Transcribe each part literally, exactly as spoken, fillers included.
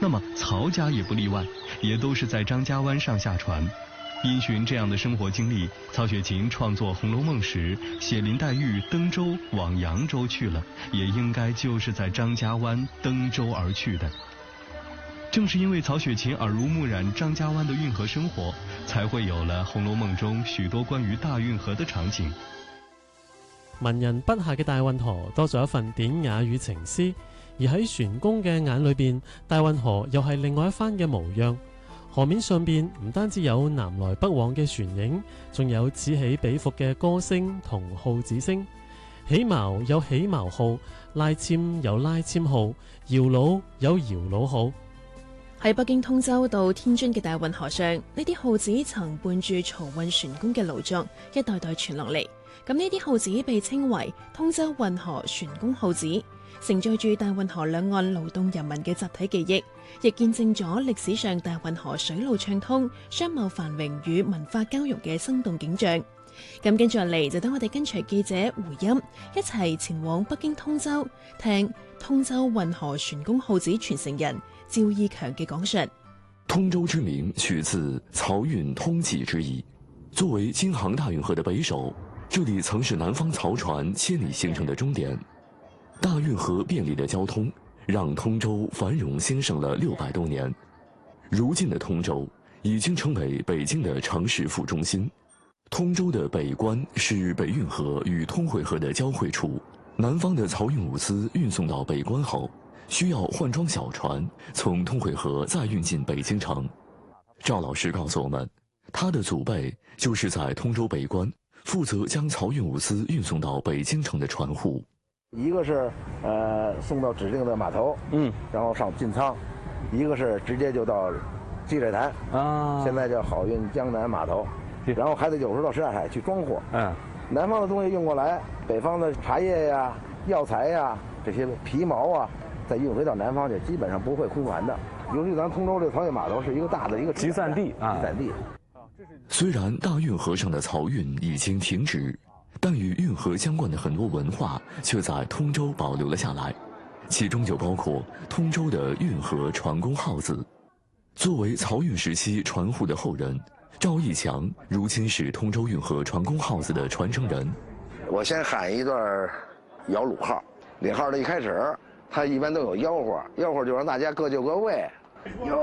那么曹家也不例外，也都是在张家湾上下船。因循这样的生活经历，曹雪芹创作《红楼梦》时写林黛玉登舟往扬州去了，也应该就是在张家湾登舟而去的。正是因为曹雪芹耳濡目染张家湾的运河生活，才会有了《红楼夢》中許多關於大運河的場景。 文人筆下嘅大運河多咗一份典雅與情思，而喺船工嘅眼裏邊，大運河又係另外一番嘅模樣。河面上邊唔單止有南來北往嘅船影，仲有此起彼伏嘅歌聲同號子聲。起錨有起錨號，拉纖有拉纖號，搖橹有搖橹號。 喺北京通州到天津嘅大運河上，呢啲號子曾伴住漕運船工嘅勞作，一代代傳落嚟。咁呢啲號子被稱為通州運河船工號子，承載住大運河兩岸勞動人民嘅集體記憶，亦見證咗歷史上大運河水路暢通、商貿繁榮與文化交融嘅生動景象。咁跟住落嚟就等我哋跟隨記者回音，一齊前往北京通州，聽通州運河船工號子傳承人趙義強嘅講述。 通州之名取自漕運通濟之意，作為京杭大運河的北首，這裡曾是南方漕船千里行程的終點。大運河便利的交通，讓通州繁榮興盛了六百多年。如今的通州已經成為北京的城市副中心。通州的北關是北運河與通惠河的交匯處，南方的漕運物資運送到北關後，需要換裝小船從通惠河再運進北京城。趙老師告訴我們，他的祖輩就是在通州北關負責將漕運物資運送到北京城的船戶。 一個是呃送到指定的碼頭，嗯，然後上進倉；一個是直接就到積水潭啊，現在叫好運江南碼頭，然後還得有時到什剎海去裝貨。嗯，南方的東西運過來，北方的茶葉呀、藥材呀、這些皮毛啊，再運回到南方去，基本上不會空船的。尤其咱通州這個漕運碼頭是一個大的一個集散地啊，集散地。 雖然大運河上的漕運已經停止，但與運河相關的很多文化卻在通州保留了下來，其中就包括通州的運河船工號子。作為漕運時期船戶的後人，趙義強如今是通州運河船工號子的傳承人。 我先喊一段搖橹號，領號的一開始，他一般都有吆喝，吆喝就讓大家各就各位。喲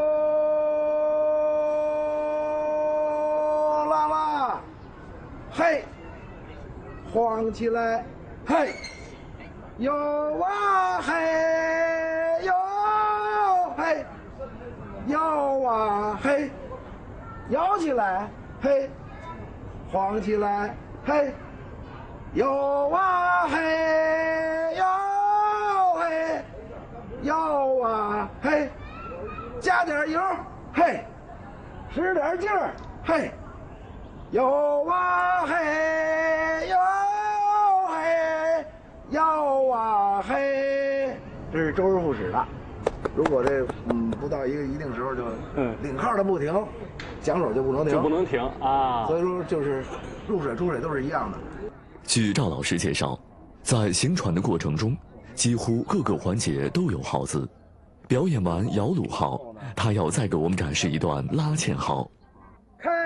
啦啦，嘿，晃起來，嘿，喲啊嘿，喲嘿，喲啊嘿，搖起來，嘿，晃起來，嘿，喲啊嘿，喲嘿，喲啊嘿，加點油，嘿，使點勁兒，嘿，喲啊嘿，喲嘿，喲啊嘿，這是周而復始的。如果這嗯不到一個一定時候就嗯領號的不停，槳手就不能停， 就不能停啊。 所以說就是入水出水都是一樣的。 據趙老師介紹，在行船的過程中，幾乎各個環節都有號子。表演完搖橹號，他要再給我們展示一段拉纖號。